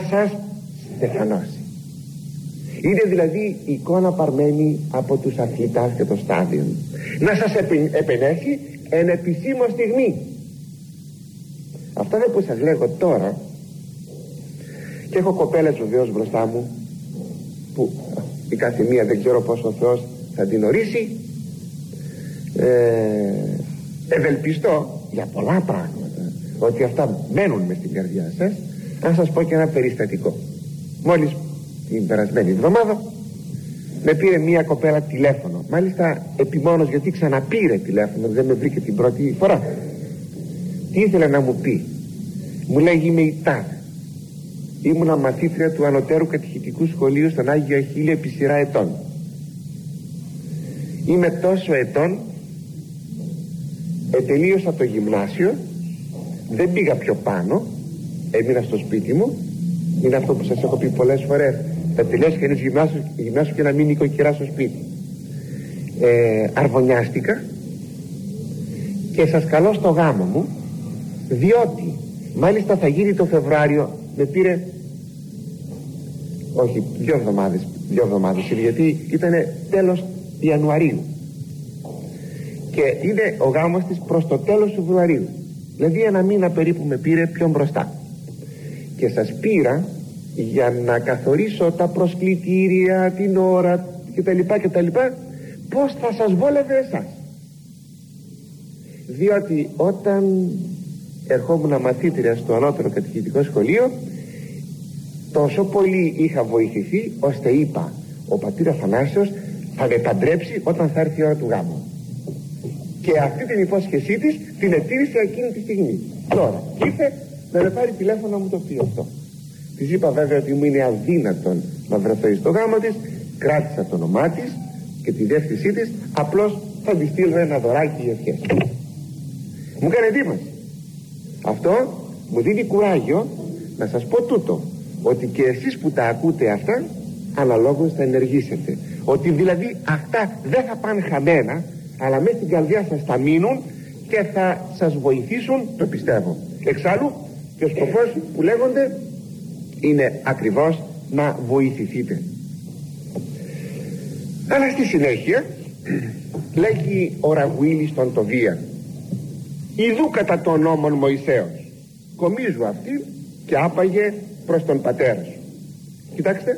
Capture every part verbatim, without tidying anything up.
σας στεφανώσει. Είναι δηλαδή εικόνα παρμένη από τους αθλητάς και το στάδιο, να σας επενέσει εν επισήμω στιγμή. Αυτά δεν που σας λέγω τώρα, και έχω κοπέλες βεβαίως μπροστά μου που η κάθε μία δεν ξέρω πόσο ο Θεός θα την ορίσει. ε, ευελπιστώ για πολλά πράγματα ότι αυτά μένουν μες στην καρδιά σας. Αν σας πω και ένα περιστατικό, μόλις την περασμένη εβδομάδα με πήρε μία κοπέλα τηλέφωνο, μάλιστα επιμόνως, γιατί ξαναπήρε τηλέφωνο, δεν με βρήκε την πρώτη φορά. Τι ήθελε να μου πει? Μου λέγει, είμαι η τάδε, ήμουνα μαθήτρια του ανωτέρου κατηχητικού σχολείου στον Άγιο Αχίλιο επί σειρά ετών. Είμαι τόσο ετών, ετελείωσα το γυμνάσιο, δεν πήγα πιο πάνω, έμεινα στο σπίτι μου. Είναι αυτό που σας έχω πει πολλές φορές, θα τελειώσει κανείς γυμνάσιο, γυμνάσιο και να μείνει νοικοκυρά στο σπίτι. ε, Αρβωνιάστηκα και σας καλώ στο γάμο μου, διότι μάλιστα θα γίνει το Φεβρουάριο. Με πήρε, όχι, δύο εβδομάδες, δύο εβδομάδες γιατί ήταν τέλος Ιανουαρίου και είναι ο γάμος της προς το τέλος του Φεβρουαρίου, δηλαδή ένα μήνα περίπου με πήρε πιο μπροστά. Και σας πήρα για να καθορίσω τα προσκλητήρια, την ώρα κτλ κτλ, πώς θα σας βόλευε εσάς. Διότι όταν ερχόμουν μαθήτρια στο ανώτερο κατηχητικό σχολείο, τόσο πολύ είχα βοηθηθεί, ώστε είπα, ο πατήρ Αθανάσιος θα με παντρέψει όταν θα έρθει η ώρα του γάμου. Και αυτή την υπόσχεσή της την ετήρησε εκείνη τη στιγμή. Τώρα ήρθε να με πάρει τηλέφωνο να μου το πει αυτό. Της είπα βέβαια ότι μου είναι αδύνατον να βρεθώ στο γάμο της. Κράτησα το όνομά της και τη διεύθυνσή της, απλώς θα της στείλω ένα δωράκι για ευχές. Μου έκανε εντύπωση. Αυτό μου δίνει κουράγιο να σας πω τούτο, ότι και εσείς που τα ακούτε αυτά αναλόγως θα ενεργήσετε, ότι δηλαδή αυτά δεν θα πάνε χαμένα, αλλά μέσα στην καρδιά σας θα μείνουν και θα σας βοηθήσουν, το πιστεύω. Εξάλλου και ο σκοπός που λέγονται είναι ακριβώς να βοηθηθείτε. Αλλά στη συνέχεια λέγει ο Ραγουήλης στον Τοβία, ιδού κατά τον νόμον Μωυσέως, κομίζου αυτή και άπαγε προς τον πατέρα σου. Κοιτάξτε,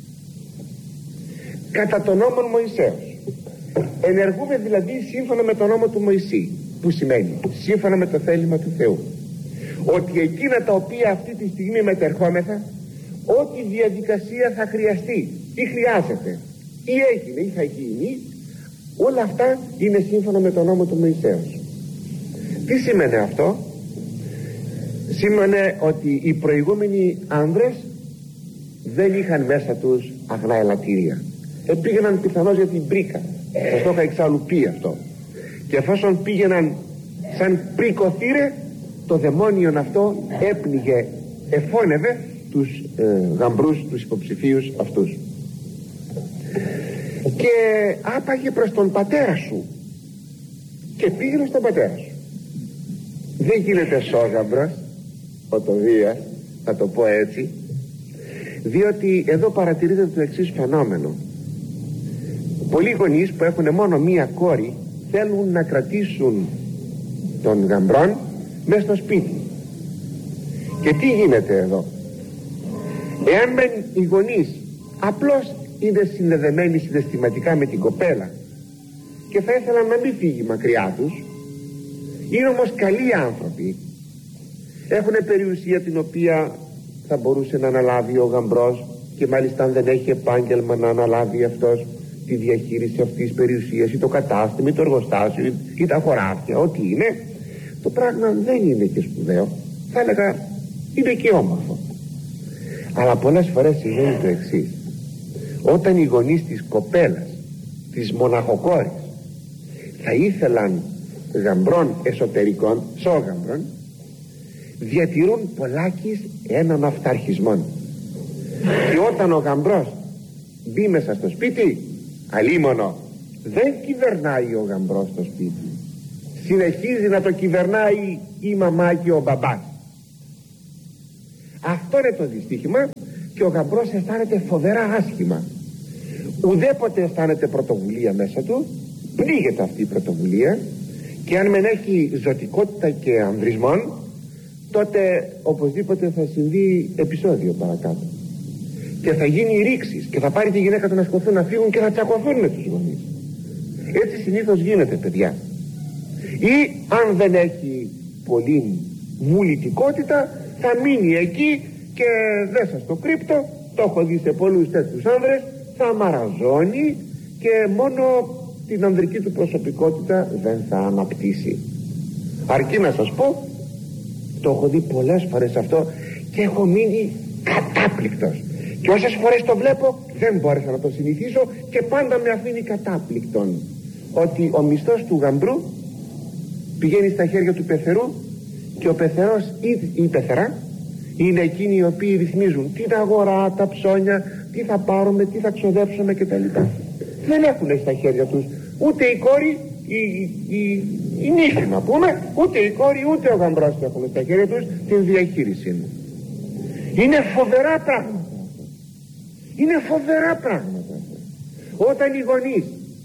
κατά τον νόμον Μωυσέως, ενεργούμε δηλαδή σύμφωνα με τον νόμο του Μωυσή, που σημαίνει σύμφωνα με το θέλημα του Θεού, ότι εκείνα τα οποία αυτή τη στιγμή μετερχόμεθα, ό,τι διαδικασία θα χρειαστεί ή χρειάζεται ή έγινε ή θα γίνει, όλα αυτά είναι σύμφωνα με τον νόμο του Μωυσέως. Τι σημαίνει αυτό? Σήμαινε ότι οι προηγούμενοι άνδρες δεν είχαν μέσα τους αγνά ελαττήρια, επήγαιναν πιθανώς για την πρίκα. Σας το είχα εξάλλου πει αυτό. Και εφόσον πήγαιναν σαν πρικοθύρε, το δαιμόνιον αυτό έπνιγε, εφώνευε τους ε, γαμπρούς, τους υποψηφίους αυτούς, και άπαγε προς τον πατέρα σου και πήγαινε στον πατέρα σου. Δεν γίνεται σόγαμπρος ο Τοβίας, θα το πω έτσι, διότι εδώ παρατηρείται το εξής φαινόμενο. Πολλοί γονείς που έχουν μόνο μία κόρη θέλουν να κρατήσουν τον γαμπρόν μέσα στο σπίτι. Και τι γίνεται εδώ? Εάν μεν οι γονείς απλώς είναι συνδεδεμένοι συναισθηματικά με την κοπέλα και θα ήθελαν να μην φύγει μακριά τους, είναι όμως καλοί άνθρωποι, έχουν περιουσία την οποία θα μπορούσε να αναλάβει ο γαμπρός, και μάλιστα αν δεν έχει επάγγελμα να αναλάβει αυτός τη διαχείριση αυτής της περιουσίας, ή το κατάστημα ή το εργοστάσιο ή τα χωράφια, ό,τι είναι, το πράγμα δεν είναι και σπουδαίο, θα έλεγα είναι και όμορφο. Αλλά πολλές φορές συμβαίνει το εξής: όταν οι γονείς της κοπέλας, της μοναχοκόρης, θα ήθελαν γαμπρών εσωτερικών, σόγαμπρων, διατηρούν πολλάκις έναν αυταρχισμόν. Και όταν ο γαμπρός μπει μέσα στο σπίτι, αλίμονο, δεν κυβερνάει ο γαμπρός στο σπίτι, συνεχίζει να το κυβερνάει η μαμά και ο μπαμπάς. Αυτό είναι το δυστύχημα, και ο γαμπρός αισθάνεται φοβερά άσχημα. Ουδέποτε αισθάνεται πρωτοβουλία μέσα του, πνίγεται αυτή η πρωτοβουλία, και αν μεν έχει ζωτικότητα και ανδρισμόν, τότε οπωσδήποτε θα συμβεί επεισόδιο παρακάτω και θα γίνει ρήξης και θα πάρει τη γυναίκα του να σκοθούν, να φύγουν και θα τσακωθούν με τους γονείς. Έτσι συνήθως γίνεται, παιδιά. Ή αν δεν έχει πολύ βουλητικότητα, θα μείνει εκεί και δεν σας το κρύπτω, το έχω δει σε πολλούς τέτοιους άνδρες, θα μαραζώνει και μόνο την ανδρική του προσωπικότητα δεν θα αναπτύσσει. Αρκεί να σας πω, το έχω δει πολλές φορές αυτό και έχω μείνει κατάπληκτος, και όσες φορές το βλέπω δεν μπόρεσα να το συνηθίσω και πάντα με αφήνει κατάπληκτον, ότι ο μισθός του γαμπρού πηγαίνει στα χέρια του πεθερού, και ο πεθερός ή η πεθερά είναι εκείνοι οι οποίοι ρυθμίζουν την αγορά, τα ψώνια, τι θα πάρουμε, τι θα ξοδέψουμε κτλ. Δεν έχουν στα χέρια τους ούτε η κόρη, η, η, η, η νύφη να πούμε, ούτε η κόρη ούτε ο γαμπρός έχουν στα χέρια τους την διαχείρισή μου. Είναι φοβερά πράγματα. Είναι φοβερά πράγματα. Όταν οι γονείς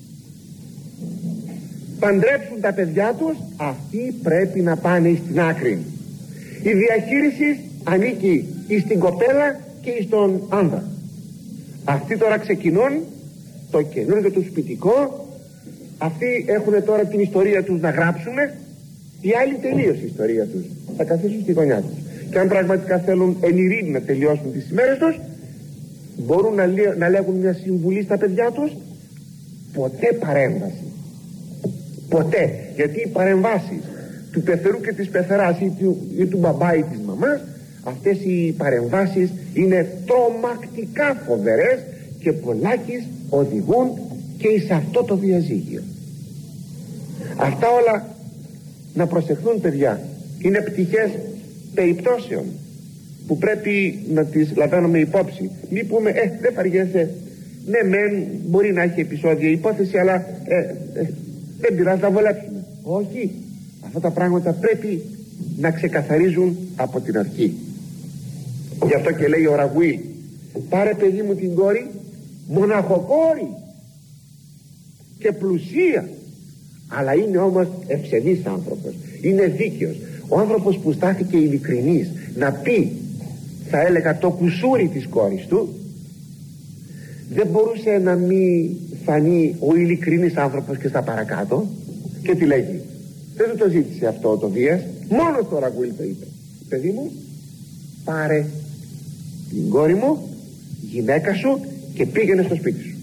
παντρέψουν τα παιδιά τους, αυτοί πρέπει να πάνε στην άκρη. Η διαχείριση ανήκει στην κοπέλα και στον άνδρα. Αυτοί τώρα ξεκινούν το καινούργιο του σπιτικό, αυτοί έχουν τώρα την ιστορία τους να γράψουν, οι άλλοι τελείωσε η ιστορία τους, θα καθίσουν στη γωνιά τους. Και αν πραγματικά θέλουν εν ειρήνη να τελειώσουν τις ημέρες τους, μπορούν να, λέ, να λέγουν μια συμβουλή στα παιδιά τους: ποτέ παρέμβαση. Ποτέ. Γιατί οι παρεμβάσεις του πεθερού και της πεθεράς, ή του, ή του μπαμπά ή της μαμάς, αυτές οι παρεμβάσεις είναι τρομακτικά φοβερές και πολλάκις οδηγούν και εις αυτό το διαζύγιο. Αυτά όλα να προσεχθούν, παιδιά, είναι πτυχές περιπτώσεων που πρέπει να τις λαμβάνουμε υπόψη. Μη πούμε, ε, δεν βαριέσαι, ναι μεν μπορεί να έχει επεισόδια υπόθεση, αλλά ε, ε, δεν πειράζει, να βολέψουμε. Όχι, αυτά τα πράγματα πρέπει να ξεκαθαρίζουν από την αρχή. Γι' αυτό και λέει ο Ραγουήλ: πάρε, παιδί μου, την κόρη, μοναχοκόρη και πλουσία, αλλά είναι όμως ευσεβής άνθρωπος, είναι δίκαιος. Ο άνθρωπος που στάθηκε ειλικρινής να πει, θα έλεγα, το κουσούρι της κόρης του, δεν μπορούσε να μην φανεί ο ειλικρινής άνθρωπος και στα παρακάτω. Και τι λέγει? Δεν του το ζήτησε αυτό το Δίας, μόνο στο Ραγουήλ το είπε: παιδί μου, πάρε την κόρη μου, γυναίκα σου, και πήγαινε στο σπίτι σου.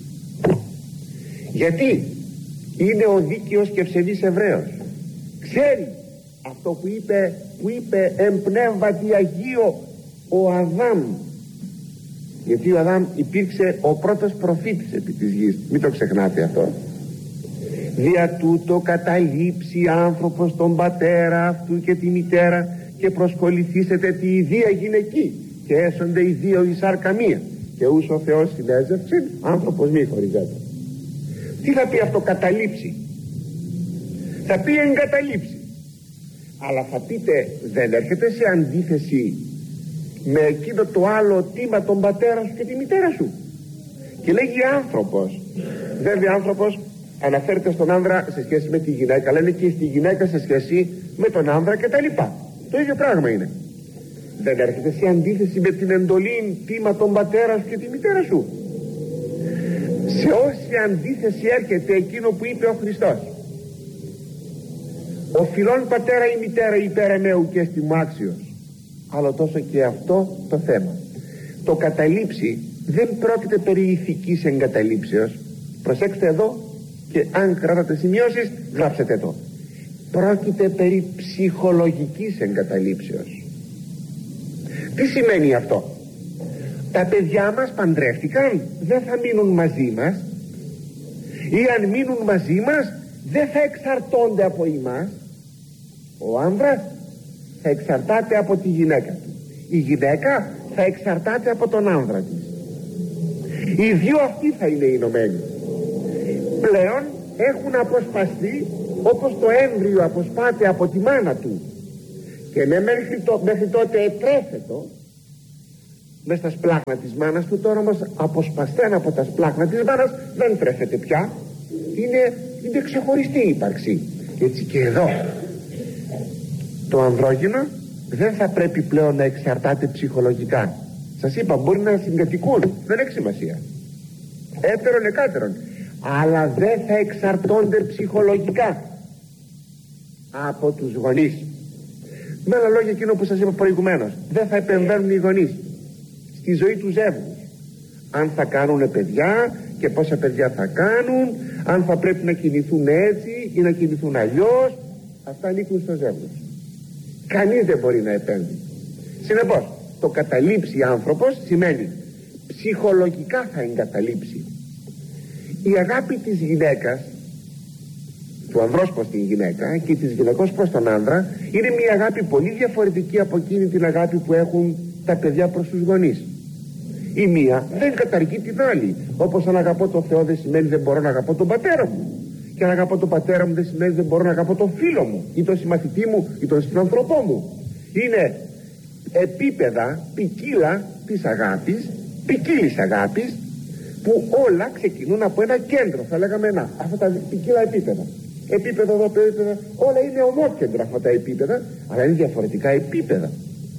Γιατί είναι ο δίκαιος και ευσεβής Εβραίος, ξέρει αυτό που είπε, που είπε εμπνεύματι Αγίο ο Αδάμ, γιατί ο Αδάμ υπήρξε ο πρώτος προφήτης επί της γης, μην το ξεχνάτε αυτό. Δια τούτο καταλήψει άνθρωπος τον πατέρα αυτού και τη μητέρα, και προσκοληθήσετε τη ιδία γυναική, και έσονται οι δύο εις άρκα μία, και ούς ο Θεός συνέζευσε, άνθρωπος μη χωριζέται. Τι θα πει αυτό καταλήψει? Θα πει εγκαταλείψει. Αλλά θα πείτε, δεν έρχεται σε αντίθεση με εκείνο το άλλο τίμα, τον πατέρα σου και τη μητέρα σου? Και λέγει άνθρωπος. Βέβαια άνθρωπος αναφέρεται στον άνδρα σε σχέση με τη γυναίκα, λένε και στη γυναίκα σε σχέση με τον άνδρα και τα λοιπά. Το ίδιο πράγμα είναι. Δεν έρχεται σε αντίθεση με την εντολή τίμα τον πατέρα σου και τη μητέρα σου? Σε όση αντίθεση έρχεται εκείνο που είπε ο Χριστός: ο φιλών πατέρα ή μητέρα υπέρ εμέου και στη μου άξιος. Αλλά τόσο και αυτό το θέμα. Το καταλήψει δεν πρόκειται περί ηθικής εγκαταλείψεως. Προσέξτε εδώ, και αν κρατάτε σημειώσεις, γράψετε το. Πρόκειται περί ψυχολογικής εγκαταλείψεως. Τι σημαίνει αυτό? Τα παιδιά μας παντρεύτηκαν, δεν θα μείνουν μαζί μας, ή αν μείνουν μαζί μας δεν θα εξαρτώνται από εμάς. Ο άνδρας θα εξαρτάται από τη γυναίκα του, η γυναίκα θα εξαρτάται από τον άνδρα της. Οι δύο αυτοί θα είναι ενωμένοι. Πλέον έχουν αποσπαστεί όπως το έμβριο αποσπάται από τη μάνα του, και ναι, μέχρι, το, μέχρι τότε ετρέφετο, μες στα σπλάχνα της μάνας του. Τώρα όμως αποσπαστένα από τα σπλάχνα της μάνας δεν τρέφεται πια, είναι, είναι ξεχωριστή ύπαρξη. Έτσι και εδώ το ανδρόγυνο δεν θα πρέπει πλέον να εξαρτάται ψυχολογικά. Σας είπα, μπορεί να συγκατοικούν, δεν έχει σημασία, έτερον εκάτερον, αλλά δεν θα εξαρτώνται ψυχολογικά από τους γονείς. Με άλλα λόγια, εκείνο που σας είπα προηγουμένως, δεν θα επεμβαίνουν οι γονείς στη ζωή του ζεύγους, αν θα κάνουν παιδιά και πόσα παιδιά θα κάνουν, αν θα πρέπει να κινηθούν έτσι ή να κινηθούν αλλιώς. Αυτά ανήκουν στο ζεύγος. Κανείς δεν μπορεί να επέμβει. Συνεπώς, το καταλήψει άνθρωπος σημαίνει ψυχολογικά θα εγκαταλείψει. Η αγάπη της γυναίκας, του ανδρός προς την γυναίκα και της γυναικός προς τον άνδρα, είναι μια αγάπη πολύ διαφορετική από εκείνη την αγάπη που έχουν τα παιδιά προς τους γονείς. Η μία δεν καταργεί την άλλη. Όπως αν αγαπώ τον Θεό δεν σημαίνει δεν μπορώ να αγαπώ τον πατέρα μου, και αν αγαπώ τον πατέρα μου δεν σημαίνει δεν μπορώ να αγαπώ τον φίλο μου ή τον συμμαθητή μου ή τον συνανθρωπό μου. Είναι επίπεδα ποικίλα της αγάπης, ποικίλης αγάπης, που όλα ξεκινούν από ένα κέντρο, θα λέγαμε να, αυτά τα ποικίλα επίπεδα. Επίπεδο εδώ, επίπεδα, όλα είναι ομόκεντρα αυτά τα επίπεδα, αλλά είναι διαφορετικά επίπεδα.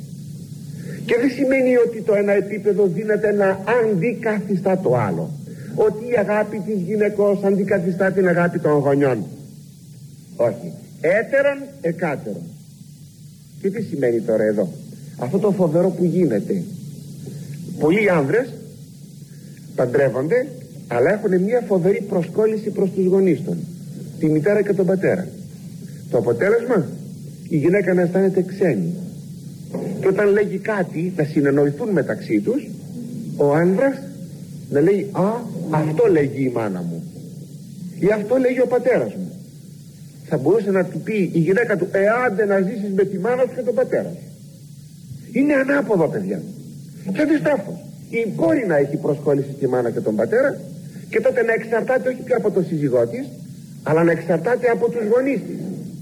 Και δεν σημαίνει ότι το ένα επίπεδο δύναται να αντικαθιστά το άλλο, ότι η αγάπη της γυναικός αντικαθιστά την αγάπη των γονιών. Όχι, έτερον εκάτερον. Και τι σημαίνει τώρα εδώ αυτό το φοβερό που γίνεται? Πολλοί άνδρες παντρεύονται, αλλά έχουν μια φοβερή προσκόλληση προς τους γονείς των, τη μητέρα και τον πατέρα. Το αποτέλεσμα, η γυναίκα να αισθάνεται ξένη, και όταν λέγει κάτι να συνεννοηθούν μεταξύ τους, ο άνδρας να λέει «Α, αυτό λέγει η μάνα μου» ή «Αυτό λέγει ο πατέρας μου». Θα μπορούσε να του πει η γυναίκα του «Εάντε να ζήσεις με τη μάνα σου και τον πατέρα σου». Είναι ανάποδο, παιδιά. Και αντιστρόφως, η κόρη να έχει προσκόλληση στη μάνα και τον πατέρα, και τότε να εξαρτάται όχι πια από τον σύζυγό της, αλλά να εξαρτάται από τους γονείς της.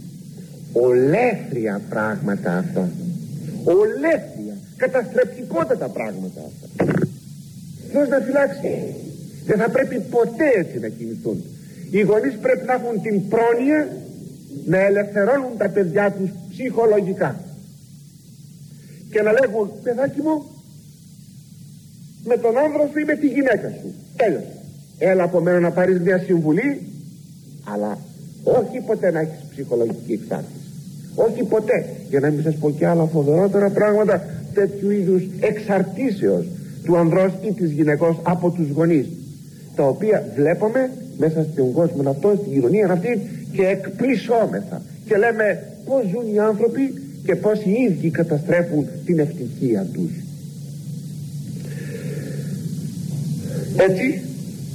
Ολέθρια πράγματα αυτά. Ολέθρια, καταστρεπτικότατα πράγματα αυτά. Θεός να φυλάξει. Δεν θα πρέπει ποτέ έτσι να κινηθούν. Οι γονείς πρέπει να έχουν την πρόνοια να ελευθερώνουν τα παιδιά τους ψυχολογικά και να λέγουν «Παιδάκι μου, με τον άνδρα σου ή με τη γυναίκα σου, τέλος, έλα από μένα να πάρεις μια συμβουλή, αλλά όχι ποτέ να έχεις ψυχολογική εξάρτηση, όχι ποτέ». Για να μην σας πω και άλλα φοβερότερα πράγματα τέτοιου είδους εξαρτήσεως του ανδρός ή της γυναικός από τους γονείς, τα οποία βλέπουμε μέσα στον κόσμο αυτό, στην κοινωνία αυτή, και εκπλησόμεθα και λέμε πως ζουν οι άνθρωποι και πως οι ίδιοι καταστρέφουν την ευτυχία τους. Έτσι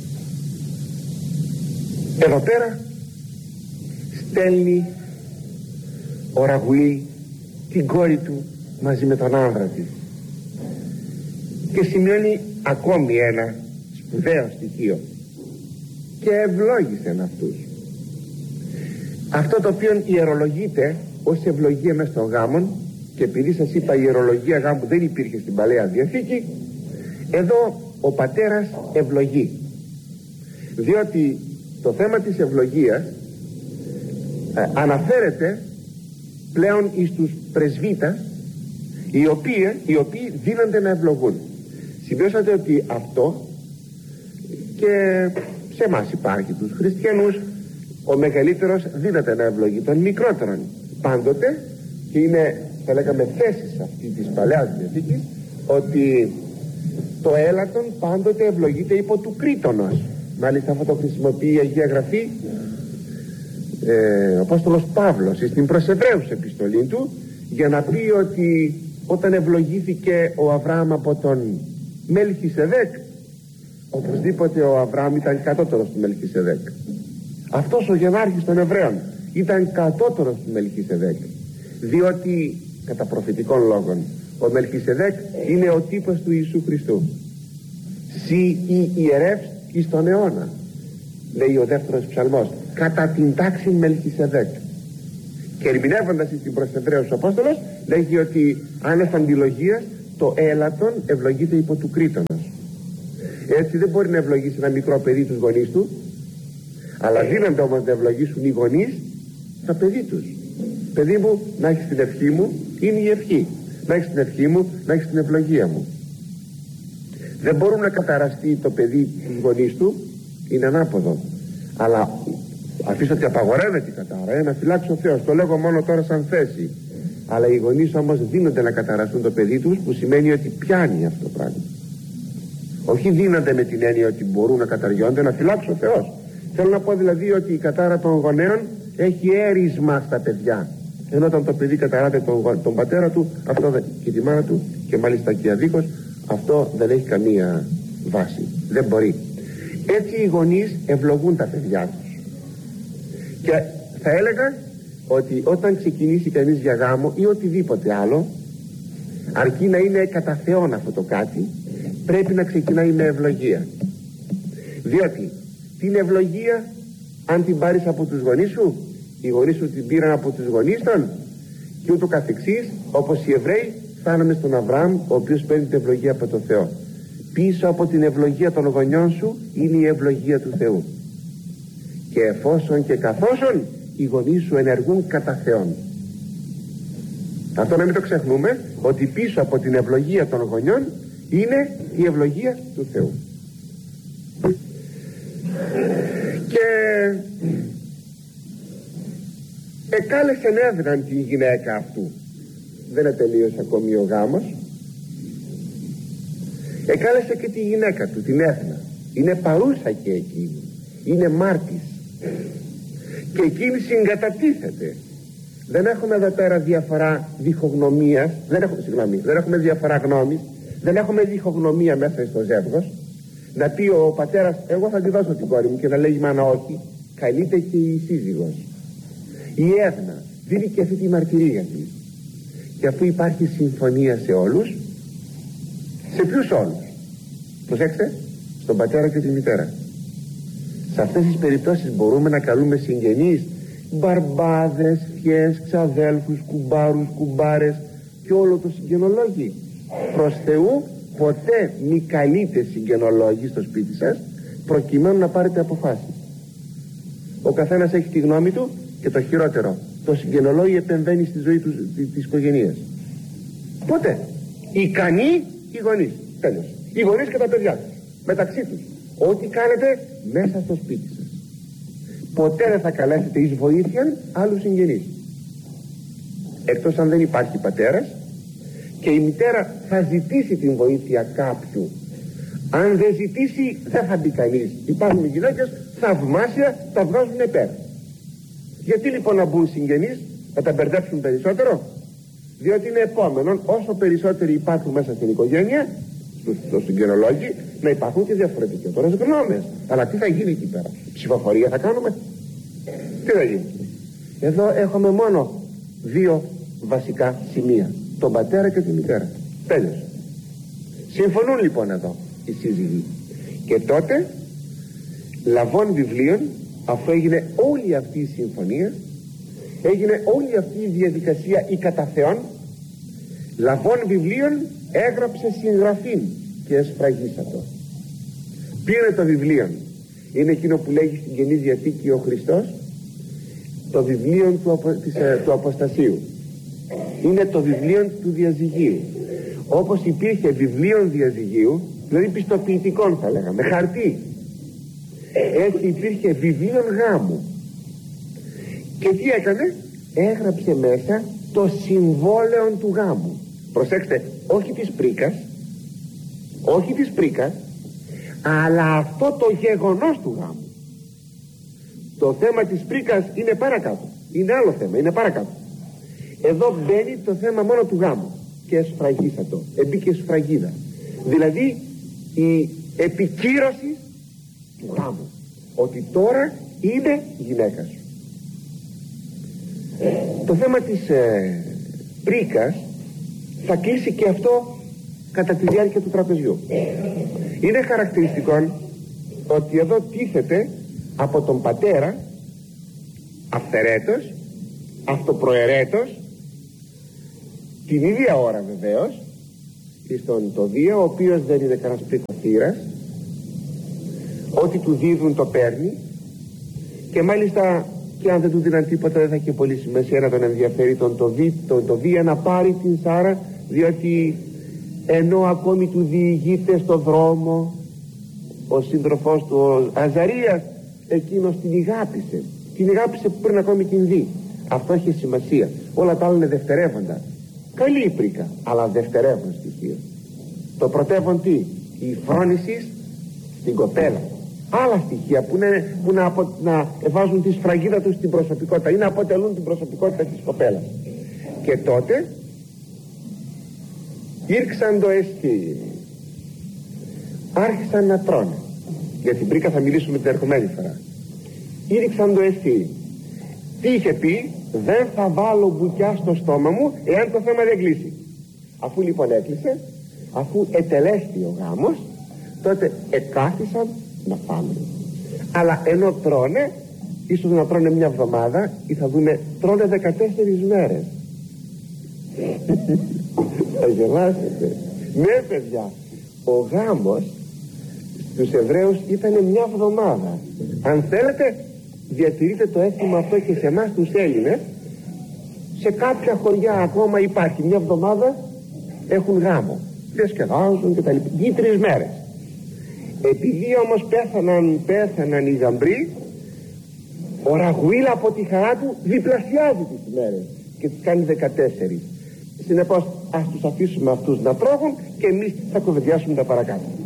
εδώ πέρα στέλνει ο Ραγουήλ την κόρη του μαζί με τον άνδρα της και σημειώνει ακόμη ένα σπουδαίο στοιχείο και ευλόγησεν αυτούς. Αυτό το οποίο ιερολογείται ως ευλογία μες των γάμων, και επειδή σας είπα η ιερολογία γάμου δεν υπήρχε στην Παλαιά Διαθήκη, εδώ ο πατέρας ευλογεί, διότι το θέμα της ευλογίας ε, αναφέρεται πλέον εις τους πρεσβύτας, οι οποίοι, οι οποίοι δίνονται να ευλογούν. Σημειώσατε ότι αυτό και σε εμάς υπάρχει, τους χριστιανούς, ο μεγαλύτερος δύναται να ευλογεί τον μικρότερον πάντοτε, και είναι, θα λέγαμε, θέσεις αυτή της Παλαιάς Διαθήκης, ότι το έλατον πάντοτε ευλογείται υπό του κρίτονος. Μάλιστα αυτό το χρησιμοποιεί η Αγία Γραφή ε, ο Απόστολος Παύλος στην προς Εβραίους επιστολή του, για να πει ότι όταν ευλογήθηκε ο Αβραάμ από τον Μελχισεδέκ, οπωσδήποτε ο Αβραάμ ήταν κατώτερος του Μελχισεδέκ. Αυτός ο γενάρχης των Εβραίων ήταν κατώτερος του Μελχισεδέκ, διότι κατά προφητικών λόγων ο Μελχισεδέκ είναι ο τύπος του Ιησού Χριστού. Συ ή ιερεύς εις τον αιώνα, λέει ο δεύτερος ψαλμός, κατά την τάξη Μελχισεδέκ. Και ερμηνεύοντας την προς Εβραίους ο Απόστολος λέγει ότι άνευ αντιλογίας το έλατον ευλογείται υπό του κρίτονος. Έτσι δεν μπορεί να ευλογήσει ένα μικρό παιδί τους γονείς του, αλλά δίνονται όμως να ευλογήσουν οι γονείς τα παιδί τους. Παιδί μου, να έχεις την ευχή μου, είναι η ευχή. Να έχεις την ευχή μου, να έχεις την ευλογία μου. Δεν μπορούν να καταραστεί το παιδί τους γονείς του, είναι ανάποδο. Αλλά αφήστε ότι απαγορεύεται η κατάρα, ε, να φυλάξει ο Θεός. Το λέγω μόνο τώρα σαν θέση. Αλλά οι γονείς όμως δίνονται να καταραστούν το παιδί τους, που σημαίνει ότι πιάνει αυτό το πράγμα. Όχι δίνονται με την έννοια ότι μπορούν να καταριώνται, να φυλάξει ο Θεός. Θέλω να πω δηλαδή ότι η κατάρα των γονέων έχει έρισμα στα παιδιά. Ενώ όταν το παιδί καταράται τον, τον πατέρα του, αυτό δεν, και τη μάνα του, και μάλιστα και αδίκως, αυτό δεν έχει καμία βάση. Δεν μπορεί. Έτσι οι γονείς ευλογούν τα παιδιά τους. Και θα έλεγα ότι όταν ξεκινήσει κανείς για γάμο ή οτιδήποτε άλλο, αρκεί να είναι κατά Θεόν αυτό το κάτι, πρέπει να ξεκινάει με ευλογία. Διότι την ευλογία, αν την πάρεις από τους γονείς σου, οι γονείς σου την πήραν από τους γονείς των, και ούτω καθεξής, όπως οι Εβραίοι φτάναμε στον Αβραάμ, ο οποίος παίρνει την ευλογία από τον Θεό. Πίσω από την ευλογία των γονιών σου είναι η ευλογία του Θεού. Και εφόσον και καθόσον οι γονείς σου ενεργούν κατά Θεόν. Αυτό να μην το ξεχνούμε, ότι πίσω από την ευλογία των γονιών είναι η ευλογία του Θεού. Και εκάλεσεν έδραν την γυναίκα αυτού. Δεν είναι τελείως ακόμη ο γάμος. Εκάλεσε και τη γυναίκα του, την Έθνα. Είναι παρούσα και εκείνη. Είναι μάρτης. Και εκείνη συγκατατίθεται. Δεν έχουμε εδώ πέρα διαφορά διχογνωμίας. Δεν έχουμε, συγγνώμη, δεν έχουμε διαφορά γνώμης. Δεν έχουμε διχογνωμία μέσα στο ζεύγος. Να πει ο πατέρας, εγώ θα τη δώσω την κόρη μου, και να λέει η μάνα όχι. Καλείται και η σύζυγος. Η Έθνα δίνει και αυτή τη μαρτυρία της. Και αφού υπάρχει συμφωνία σε όλους, σε ποιους όλους? Προσέξτε, στον πατέρα και τη μητέρα. Σε αυτές τις περιπτώσεις μπορούμε να καλούμε συγγενείς, μπαρμπάδες, φιές, ξαδέλφους, κουμπάρους, κουμπάρες και όλο το συγγενολόγι. Προς Θεού ποτέ μη καλείτε συγγενολόγοι στο σπίτι σας, προκειμένου να πάρετε αποφάσεις. Ο καθένας έχει τη γνώμη του, και το χειρότερο, το συγγενολόγιο επεμβαίνει στη ζωή του, της οικογένειας. Ποτέ. Ικανοί οι γονείς. Τέλος. Οι γονείς και τα παιδιά τους. Μεταξύ τους. Ό,τι κάνετε μέσα στο σπίτι σας. Ποτέ δεν θα καλέσετε εις βοήθεια άλλους συγγενείς. Εκτός αν δεν υπάρχει πατέρας, και η μητέρα θα ζητήσει την βοήθεια κάποιου. Αν δεν ζητήσει, δεν θα μπει κανείς. Υπάρχουν γυναίκες θαυμάσια, τα βγάζουν πέρα. Γιατί λοιπόν να μπουν συγγενείς, να τα μπερδέψουν περισσότερο? Διότι είναι επόμενον, όσο περισσότεροι υπάρχουν μέσα στην οικογένεια, στο συγγενολόγιο, να υπάρχουν και διαφορετικές γνώμες. Αλλά τι θα γίνει εκεί πέρα? Ψηφοφορία θα κάνουμε? Τι θα γίνει? Εδώ έχουμε μόνο δύο βασικά σημεία: τον πατέρα και τη μητέρα. Τέλος. Συμφωνούν λοιπόν εδώ οι σύζυγοι. Και τότε λαβών βιβλίων, αφού έγινε όλη αυτή η συμφωνία, έγινε όλη αυτή η διαδικασία η κατά Θεόν, λαβών βιβλίων έγραψε συγγραφήν και εσφραγίσατο. Πήρε το βιβλίο, είναι εκείνο που λέγει στην Καινή Διαθήκη ο Χριστός, το βιβλίο του, απο, της, ε, του Αποστασίου. Είναι το βιβλίο του διαζυγίου. Όπως υπήρχε βιβλίο διαζυγίου, δηλαδή πιστοποιητικών θα λέγαμε, χαρτί, έτσι υπήρχε βιβλίο γάμου. Και τι έκανε? Έγραψε μέσα το συμβόλαιο του γάμου. Προσέξτε, όχι της πρίκας, όχι της πρίκας, αλλά αυτό το γεγονός του γάμου. Το θέμα της πρίκας είναι παρακάτω, είναι άλλο θέμα, είναι παρακάτω. Εδώ μπαίνει το θέμα μόνο του γάμου. Και εσφραγίσατο, εμπήκε σφραγίδα, δηλαδή η επικύρωση του γάμου, ότι τώρα είναι γυναίκα σου. Το θέμα της ε, πρίκας θα κλείσει και αυτό κατά τη διάρκεια του τραπεζιού. Είναι χαρακτηριστικό ότι εδώ τίθεται από τον πατέρα αυθαιρέτως, αυτοπροαιρέτως, την ίδια ώρα βεβαίως, στον Τοβία, ο οποίος δεν είναι κανένας πρικοθύρας, ό,τι του δίδουν το παίρνει, και μάλιστα και αν δεν του δίναν τίποτα δεν θα είχε πολύ σημασία να τον ενδιαφέρει τον Τοβί, τον Τοβία να πάρει την Σάρα, διότι ενώ ακόμη του διηγείται στο δρόμο ο σύντροφός του ο Αζαρίας, εκείνος την ηγάπησε, την ηγάπησε πριν ακόμη την δει. Αυτό έχει σημασία. Όλα τα άλλα είναι δευτερεύοντα. Καλή η πρίκα, αλλά δευτερεύον στοιχείο. Το πρωτεύον τι? Η φρόνηση στην κοπέλα. Άλλα στοιχεία που, είναι, που να, απο, να βάζουν τη σφραγίδα τους στην προσωπικότητα ή να αποτελούν την προσωπικότητα της κοπέλας. Και τότε ήρξαν το αισθή, άρχισαν να τρώνε. Για την πρίκα θα μιλήσουμε την ερχομένη φορά. Ήρξαν το αισθή. Τι είχε πει? Δεν θα βάλω μπουκιά στο στόμα μου εάν το θέμα δεν κλείσει. Αφού λοιπόν έκλεισε, αφού ετελέστη ο γάμος, τότε εκάθισαν να φάμε. Αλλά ενώ τρώνε, ίσως να τρώνε μια εβδομάδα, ή θα δούμε τρώνε δεκατέσσερις μέρες. Θα γελάσετε. Ναι παιδιά, ο γάμος στους Εβραίους ήταν μια εβδομάδα. Αν θέλετε διατηρείτε το έθιμο αυτό και σε εμάς τους Έλληνες. Σε κάποια χωριά ακόμα υπάρχει μια εβδομάδα, έχουν γάμο, διασκεδάζουν και τα λοιπά, ή τρεις μέρες. Επειδή όμως πέθαναν, πέθαναν οι γαμπροί, ο Ραγουήλ από τη χαρά του διπλασιάζει τις μέρες και τις κάνει δεκατέσσερις. Συνεπώς ας τους αφήσουμε αυτούς να τρώγουν και εμείς θα κουβεντιάσουμε τα παρακάτω.